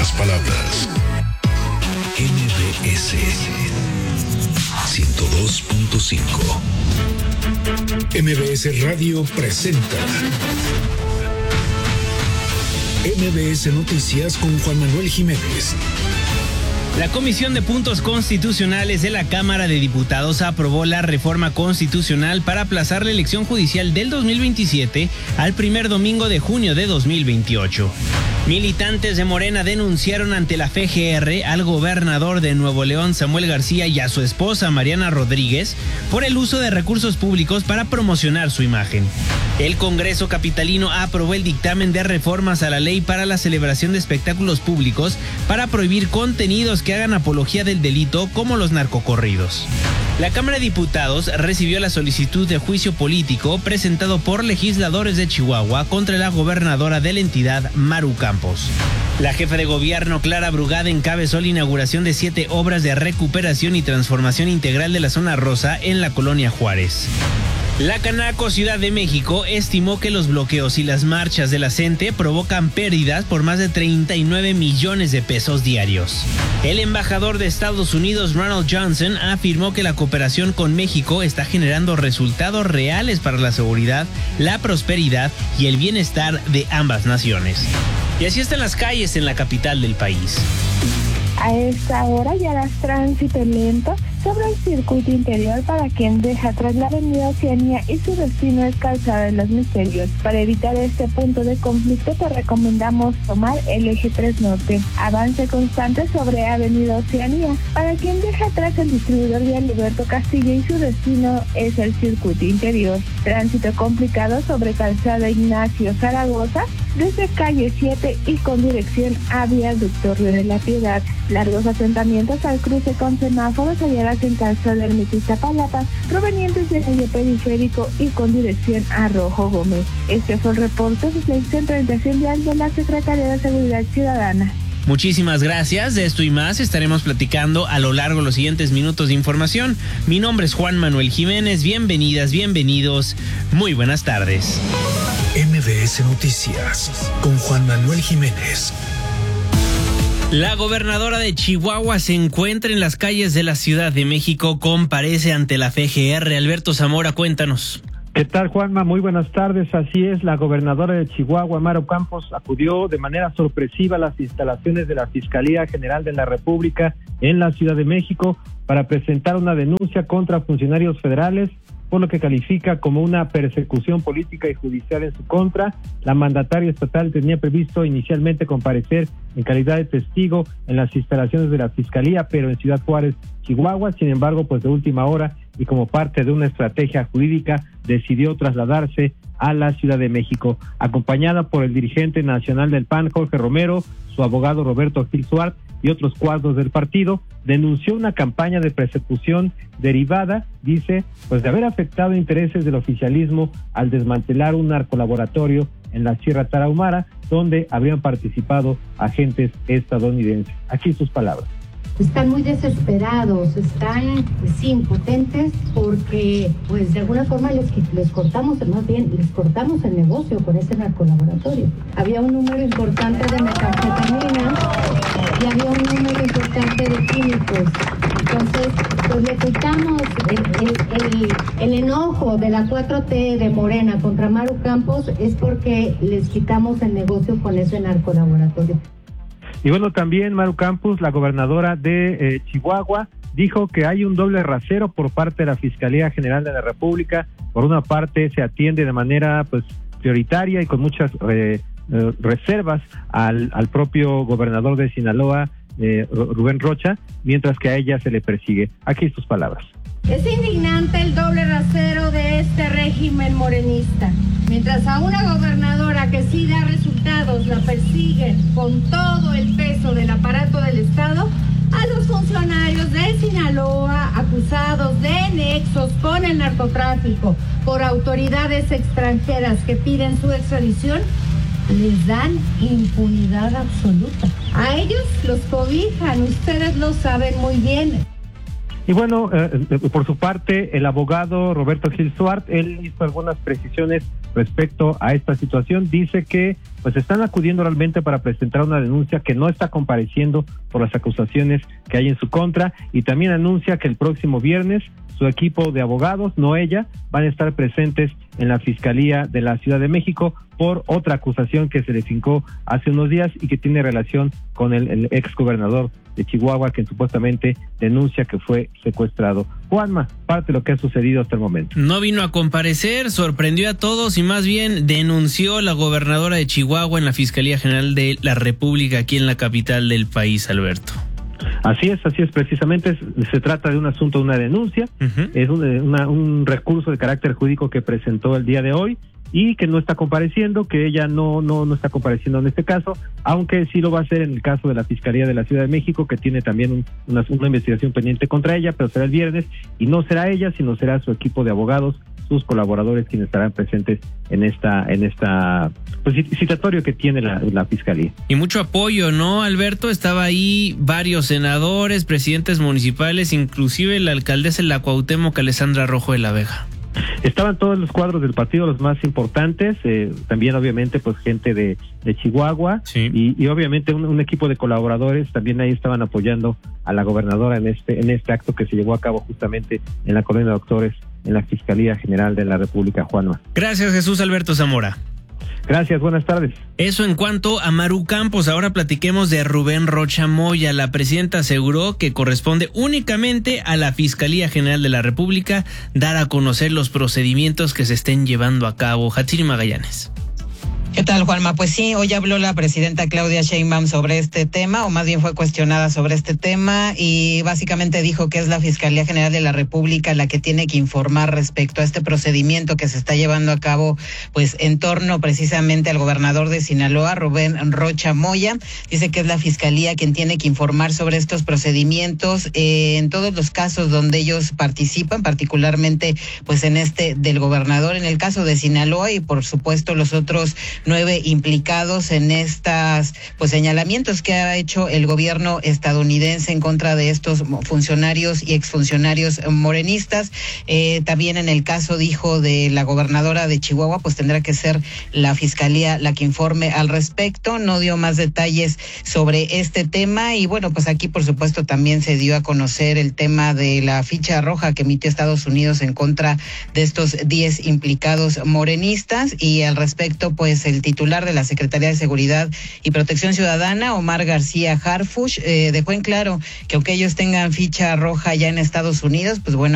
las palabras. MBS 102.5. MBS Radio presenta MBS Noticias con Juan Manuel Jiménez. La Comisión de Puntos Constitucionales de la Cámara de Diputados aprobó la reforma constitucional para aplazar la elección judicial del 2027 al primer domingo de junio de 2028. Militantes de Morena denunciaron ante la FGR al gobernador de Nuevo León, Samuel García, y a su esposa, Mariana Rodríguez, por el uso de recursos públicos para promocionar su imagen. El Congreso capitalino aprobó el dictamen de reformas a la ley para la celebración de espectáculos públicos para prohibir contenidos que hagan apología del delito, como los narcocorridos. La Cámara de Diputados recibió la solicitud de juicio político presentado por legisladores de Chihuahua contra la gobernadora de la entidad, Maru Campos. La jefa de gobierno, Clara Brugada, encabezó la inauguración de 7 obras de recuperación y transformación integral de la zona rosa en la colonia Juárez. La Canaco Ciudad de México estimó que los bloqueos y las marchas de la CENTE provocan pérdidas por más de 39 millones de pesos diarios. El embajador de Estados Unidos, Ronald Johnson, afirmó que la cooperación con México está generando resultados reales para la seguridad, la prosperidad y el bienestar de ambas naciones. Y así están las calles en la capital del país. A esta hora ya harás tránsito lento sobre el circuito interior para quien deja atrás la avenida Oceanía y su destino es Calzada de los Misterios. Para evitar este punto de conflicto te recomendamos tomar el eje 3 Norte. Avance constante sobre avenida Oceanía. Para quien deja atrás el distribuidor vial Alberto Castillo y su destino es el circuito interior. Tránsito complicado sobre Calzada Ignacio Zaragoza desde calle 7 y con dirección a Viaducto Río de la Piedad. Largos asentamientos al cruce con semáforos hallarás en Calzada Ermita Iztapalapa, provenientes del medio periférico y con dirección a Rojo Gómez. Este fue el reporte de la Centro de Orientación Vial de la Secretaría de Seguridad Ciudadana. Muchísimas gracias. De esto y más estaremos platicando a lo largo de los siguientes minutos de información. Mi nombre es Juan Manuel Jiménez. Bienvenidas, bienvenidos. Muy buenas tardes. MBS Noticias con Juan Manuel Jiménez. La gobernadora de Chihuahua se encuentra en las calles de la Ciudad de México, comparece ante la FGR. Alberto Zamora, cuéntanos. ¿Qué tal, Juanma? Muy buenas tardes. Así es, la gobernadora de Chihuahua, Maru Campos, acudió de manera sorpresiva a las instalaciones de la Fiscalía General de la República en la Ciudad de México para presentar una denuncia contra funcionarios federales por lo que califica como una persecución política y judicial en su contra. La mandataria estatal tenía previsto inicialmente comparecer en calidad de testigo en las instalaciones de la Fiscalía, pero en Ciudad Juárez, Chihuahua. Sin embargo, pues de última hora y como parte de una estrategia jurídica, decidió trasladarse a la Ciudad de México, acompañada por el dirigente nacional del PAN, Jorge Romero, su abogado Roberto Gil Suart y otros cuadros del partido. Denunció una campaña de persecución derivada, dice, pues de haber afectado intereses del oficialismo al desmantelar un narcolaboratorio en la Sierra Tarahumara, donde habrían participado agentes estadounidenses. Aquí sus palabras. Están muy desesperados, están impotentes porque pues de alguna forma les cortamos el negocio con ese narcolaboratorio. Había un número importante de metanfetamina y había un número importante de químicos. Entonces, pues le quitamos el enojo de la 4T de Morena contra Maru Campos es porque les quitamos el negocio con ese narcolaboratorio. Y bueno, también Maru Campos, la gobernadora de Chihuahua, dijo que hay un doble rasero por parte de la Fiscalía General de la República. Por una parte, se atiende de manera pues prioritaria y con muchas reservas al propio gobernador de Sinaloa, Rubén Rocha, mientras que a ella se le persigue. Aquí sus palabras. Es indignante el doble rasero de este régimen morenista. Mientras a una gobernadora que sí da resultados la persiguen con todo el peso del aparato del Estado, a los funcionarios de Sinaloa acusados de nexos con el narcotráfico por autoridades extranjeras que piden su extradición, les dan impunidad absoluta. A ellos los cobijan, ustedes lo saben muy bien. Y bueno, por su parte, el abogado Roberto Gil Suart, él hizo algunas precisiones respecto a esta situación. Dice que pues están acudiendo realmente para presentar una denuncia, que no está compareciendo por las acusaciones que hay en su contra, y también anuncia que el próximo viernes su equipo de abogados, no ella, van a estar presentes en la Fiscalía de la Ciudad de México por otra acusación que se le fincó hace unos días y que tiene relación con el ex gobernador de Chihuahua, que supuestamente denuncia que fue secuestrado. Juanma, parte de lo que ha sucedido hasta el momento. No vino a comparecer, sorprendió a todos y más bien denunció la gobernadora de Chihuahua en la Fiscalía General de la República aquí en la capital del país, Alberto. Así es, precisamente se trata de un asunto, de una denuncia, es un recurso de carácter jurídico que presentó el día de hoy y que no está compareciendo, que ella no está compareciendo en este caso, aunque sí lo va a hacer en el caso de la Fiscalía de la Ciudad de México, que tiene también una investigación pendiente contra ella, pero será el viernes, y no será ella, sino será su equipo de abogados, sus colaboradores, quienes estarán presentes en esta pues, citatorio que tiene la Fiscalía. Y mucho apoyo, ¿no, Alberto? Estaba ahí varios senadores, presidentes municipales, inclusive la alcaldesa de la Cuauhtémoc, Alessandra Rojo de la Vega. Estaban todos los cuadros del partido, los más importantes, también obviamente pues gente de Chihuahua, sí. y obviamente un equipo de colaboradores también ahí estaban apoyando a la gobernadora en este acto que se llevó a cabo justamente en la Colonia de Doctores, en la Fiscalía General de la República, Juanma. Gracias, Jesús Alberto Zamora. Gracias, buenas tardes. Eso en cuanto a Maru Campos. Ahora platiquemos de Rubén Rocha Moya. La presidenta aseguró que corresponde únicamente a la Fiscalía General de la República dar a conocer los procedimientos que se estén llevando a cabo. Hatsiri Magallanes. ¿Qué tal, Juanma? Pues sí, hoy habló la presidenta Claudia Sheinbaum sobre este tema, o más bien fue cuestionada sobre este tema, y básicamente dijo que es la Fiscalía General de la República la que tiene que informar respecto a este procedimiento que se está llevando a cabo, pues en torno precisamente al gobernador de Sinaloa, Rubén Rocha Moya. Dice que es la Fiscalía quien tiene que informar sobre estos procedimientos en todos los casos donde ellos participan, particularmente pues en este del gobernador, en el caso de Sinaloa, y por supuesto los otros 9 implicados en estas pues señalamientos que ha hecho el gobierno estadounidense en contra de estos funcionarios y exfuncionarios morenistas. También en el caso, dijo, de la gobernadora de Chihuahua, pues tendrá que ser la fiscalía la que informe al respecto. No dio más detalles sobre este tema, y bueno, pues aquí por supuesto también se dio a conocer el tema de la ficha roja que emitió Estados Unidos en contra de estos 10 implicados morenistas, y al respecto pues el titular de la Secretaría de Seguridad y Protección Ciudadana, Omar García Harfuch, dejó en claro que aunque ellos tengan ficha roja ya en Estados Unidos, pues bueno,